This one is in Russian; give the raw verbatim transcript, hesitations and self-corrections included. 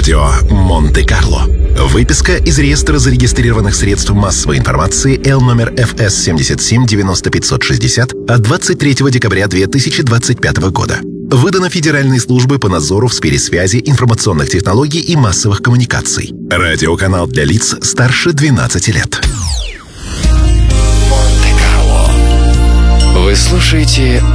Радио Монте-Карло. Выписка из реестра зарегистрированных средств массовой информации Л номер эф эс семьдесят семь девяносто пятьсот шестьдесят от двадцать третьего декабря две тысячи двадцать пятого года. Выдано Федеральной службой по надзору в сфере связи, информационных технологий и массовых коммуникаций. Радиоканал для лиц старше двенадцати лет. Монте-Карло. Вы слушаете